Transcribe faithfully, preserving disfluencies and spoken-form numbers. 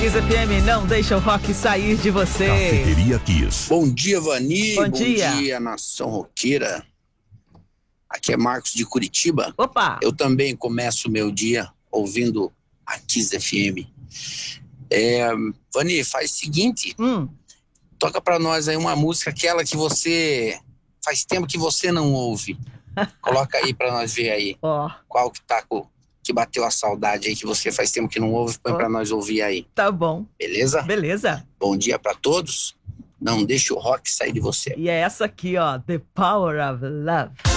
Kiss F M, não deixa o rock sair de você. Cafeteria Kiss. Bom dia, Vani. Bom dia. Bom dia, nação roqueira. Aqui é Marcos de Curitiba. Opa! Eu também começo o meu dia ouvindo a Kiss F M. É, Vani, faz o seguinte, Hum. toca pra nós aí uma música, aquela que você... faz tempo que você não ouve. Coloca aí pra nós ver aí. Ó, Qual que tá com... que bateu a saudade aí, que você faz tempo que não ouve, põe Ó. pra nós ouvir aí. tá bom. Beleza? Beleza. Bom dia pra todos. Não deixe o rock sair de você. E é essa aqui, ó, The Power of Love.